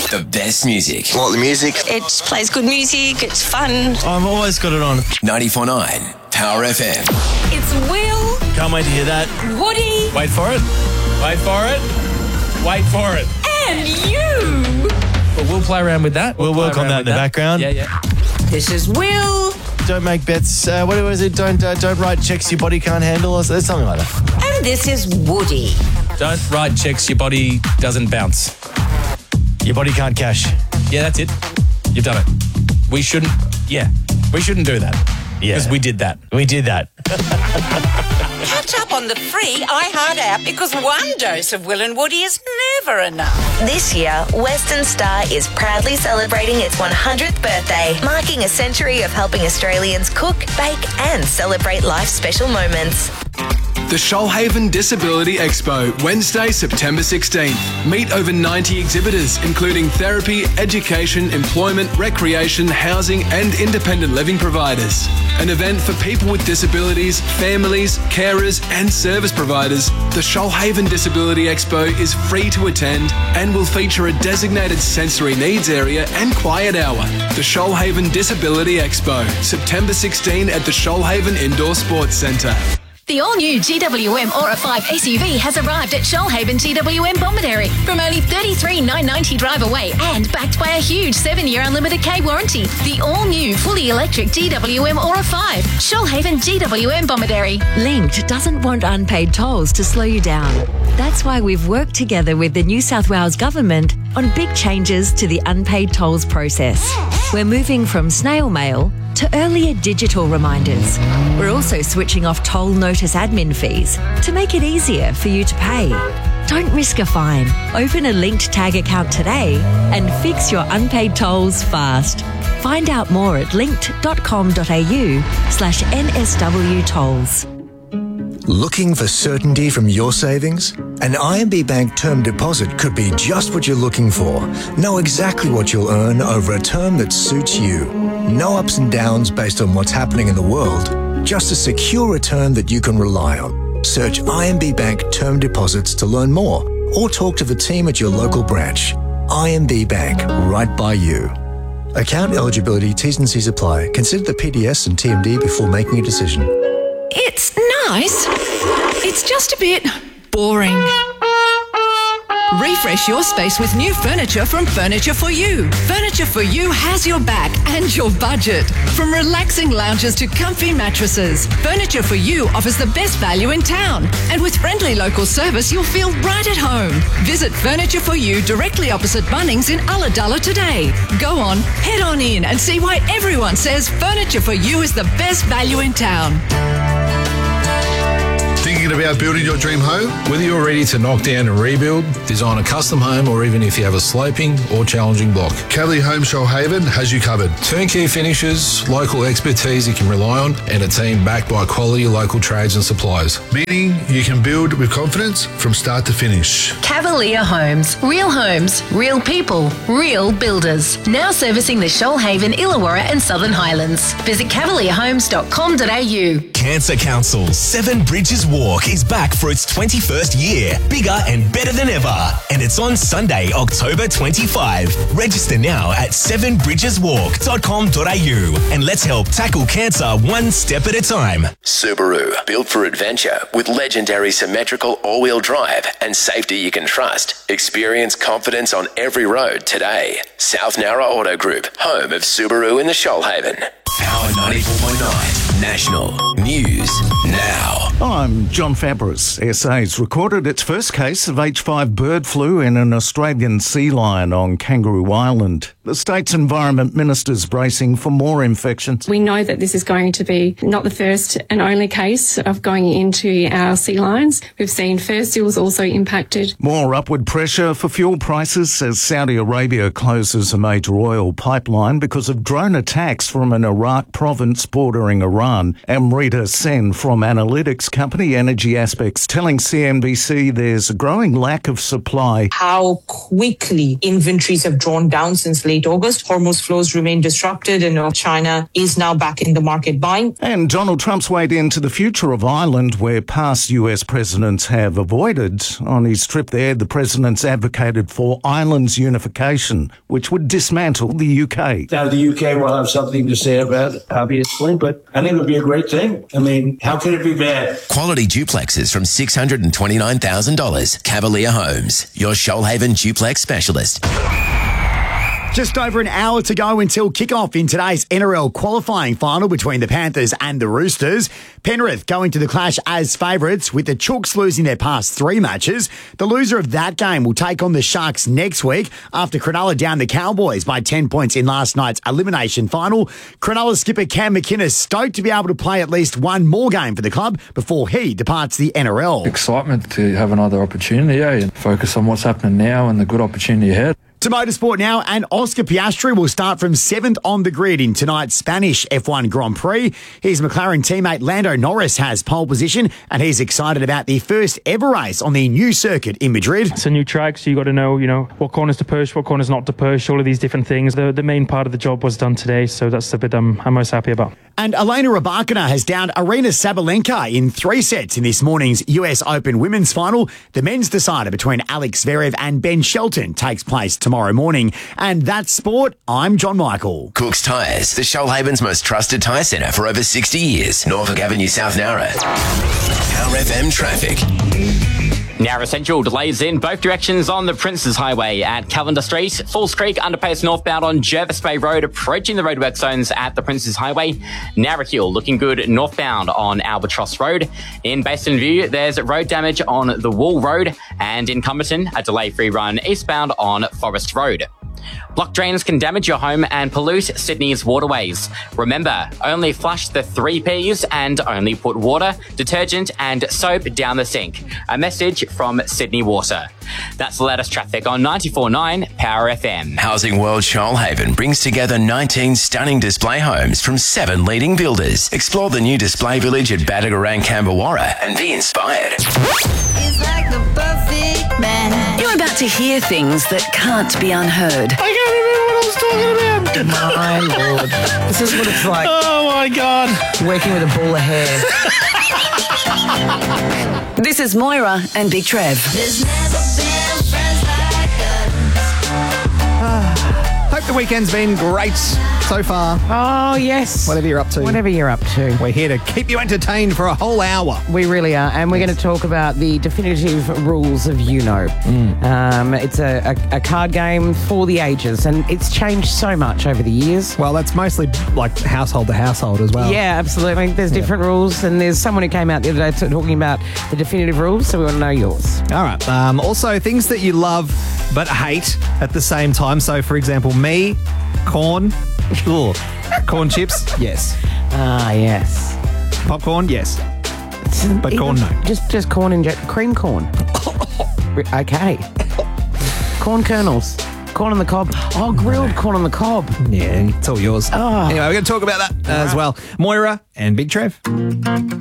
The best music. What, the music? It plays good music, it's fun. I've always got it on. 94.9 Power FM. It's Will, Can't wait to hear that. Woody, Wait for it. Wait for it. Wait for it. and you. But we'll play around with that. We'll work play on around that in the with background. Yeah. This is Will, Don't make bets. What was it? Don't write checks your body can't handle or something like that. and this is Woody. Don't write checks your body doesn't bounce. Your body can't cash. Yeah, that's it. You've done it. We shouldn't do that. Yeah. Because we did that. We did that. Catch up on the free iHeart app because one dose of Will and Woody is never enough. This year, Western Star is proudly celebrating its 100th birthday, marking a century of helping Australians cook, bake and celebrate life's special moments. The Shoalhaven Disability Expo, Wednesday, September 16th. Meet over 90 exhibitors, including therapy, education, employment, recreation, housing and independent living providers. An event for people with disabilities, families, carers and service providers. The Shoalhaven Disability Expo is free to attend and will feature a designated sensory needs area and quiet hour. The Shoalhaven Disability Expo, September 16 at the Shoalhaven Indoor Sports Centre. The all-new GWM Aura 5 SUV has arrived at Shoalhaven GWM Bomaderry from only $33,990 drive away and backed by a huge 7-year unlimited K warranty. The all-new fully electric GWM Aura 5, Shoalhaven GWM Bomaderry. Linked doesn't want unpaid tolls to slow you down. That's why we've worked together with the New South Wales Government on big changes to the unpaid tolls process. We're moving from snail mail to earlier digital reminders. We're also switching off toll notice admin fees to make it easier for you to pay. Don't risk a fine. Open a linked tag account today and fix your unpaid tolls fast. Find out more at linked.com.au/NSW tolls. Looking for certainty from your savings? An IMB Bank term deposit could be just what you're looking for. Know exactly what you'll earn over a term that suits you. No ups and downs based on what's happening in the world. Just a secure return that you can rely on. Search IMB Bank term deposits to learn more or talk to the team at your local branch. IMB Bank, right by you. Account eligibility, T's and C's apply. Consider the PDS and TMD before making a decision. It's nice. It's just a bit boring. Refresh your space with new furniture from Furniture For You. Furniture For You has your back and your budget. From relaxing lounges to comfy mattresses, Furniture For You offers the best value in town. And with friendly local service, you'll feel right at home. Visit Furniture For You directly opposite Bunnings in Ulladulla today. Go on, head on in and see why everyone says Furniture For You is the best value in town. Thinking about building your dream home? Whether you're ready to knock down and rebuild, design a custom home, or even if you have a sloping or challenging block, Cavalier Home Shoalhaven has you covered. Turnkey finishes, local expertise you can rely on, and a team backed by quality local trades and suppliers. Meaning you can build with confidence from start to finish. Cavalier Homes. Real people, real builders. Now servicing the Shoalhaven, Illawarra and Southern Highlands. Visit cavalierhomes.com.au. Cancer Council 7 Bridges Walk is back for its 21st year, bigger and better than ever. And it's on Sunday, October 25. Register now at 7bridgeswalk.com.au and let's help tackle cancer one step at a time. Subaru, built for adventure with legendary symmetrical all-wheel drive and safety you can trust. Experience confidence on every road today. South Nowra Auto Group, home of Subaru in the Shoalhaven. Power 94.9 National News Now. I'm John Fabris. SA's recorded its first case of H5 bird flu in an Australian sea lion on Kangaroo Island. The state's Environment Minister's bracing for more infections. We know that this is going to be not the first and only case of going into our sea lions. We've seen fur seals also impacted. More upward pressure for fuel prices as Saudi Arabia closes a major oil pipeline because of drone attacks from an Iraq province bordering Iran. Amrita Sen from Analytics company Energy Aspects telling CNBC there's a growing lack of supply. How quickly inventories have drawn down since late August. Hormuz flows remain disrupted and China is now back in the market buying. And Donald Trump's weighed into the future of Ireland, where past US presidents have avoided. On his trip there, the president's advocated for Ireland's unification, which would dismantle the UK. Now, the UK will have something to say about it, obviously, but I think it would be a great thing. I mean, how could it be bad? Quality duplexes from $629,000. Cavalier Homes, your Shoalhaven duplex specialist. Just over an hour to go until kickoff in today's NRL qualifying final between the Panthers and the Roosters. Penrith going to the clash as favourites, with the Chooks losing their past 3 matches. The loser of that game will take on the Sharks next week after Cronulla downed the Cowboys by 10 points in last night's elimination final. Cronulla skipper Cam McInnes stoked to be able to play at least one more game for the club before he departs the NRL. Excitement to have another opportunity, and focus on what's happening now and the good opportunity ahead. To motorsport now, and Oscar Piastri will start from 7th on the grid in tonight's Spanish F1 Grand Prix. His McLaren teammate Lando Norris has pole position, and he's excited about the first ever race on the new circuit in Madrid. It's a new track, so you got to know, what corners to push, what corners not to push, all of these different things. The main part of the job was done today, so that's the bit I'm most happy about. And Elena Rybakina has downed Arina Sabalenka in 3 sets in this morning's US Open women's final. The men's decider between Alex Zverev and Ben Shelton takes place tomorrow morning. And that's sport. I'm John Michael. Cook's Tyres, the Shoalhaven's most trusted tyre centre for over 60 years. Norfolk Avenue, South Narra. Power FM traffic. Narra Central delays in both directions on the Princes Highway at Callender Street. Falls Creek underpass northbound on Jervis Bay Road, approaching the roadwork zones at the Princes Highway. Narra Hill looking good northbound on Albatross Road. In Basin View, there's road damage on the Wall Road, and in Cumberton, a delay-free run eastbound on Forest Road. Block drains can damage your home and pollute Sydney's waterways. Remember, only flush the 3 Ps and only put water, detergent and soap down the sink. A message from Sydney Water. That's the latest traffic on 94.9 Power FM. Housing World Shoalhaven brings together 19 stunning display homes from 7 leading builders. Explore the new display village at Badagarang, Cambawarra and be inspired. It's like the perfect man. You're about to hear things that can't be unheard. I can't remember what I was talking about. My Lord. This is what it's like. Oh, my God. Working with a ball of hair. This is Moira and Big Trev. There's never been friends like us. Hope the weekend's been great so far. Oh, yes. Whatever you're up to. Whatever you're up to. We're here to keep you entertained for a whole hour. We really are. And we're going to talk about the definitive rules of Uno. It's a card game for the ages, and it's changed so much over the years. Well, that's mostly like household to household as well. Yeah, absolutely. There's different rules, and there's someone who came out the other day talking about the definitive rules, so we want to know yours. All right. Also, things that you love but hate at the same time. So, for example, me, corn. Ooh. Corn chips, yes. Ah, yes. Popcorn, yes. But corn, no. Just corn and cream corn. Okay. Corn kernels. Corn on the cob. Oh, grilled corn on the cob. Yeah, it's all yours. Oh. Anyway, we're going to talk about that as well. Moira and Big Trev.